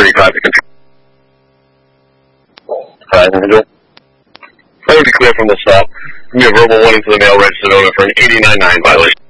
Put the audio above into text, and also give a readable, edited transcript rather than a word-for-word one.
35 to control. Angel. Let me be clear from the stop. Give me a verbal warning to the male registered owner for an 89.9 violation.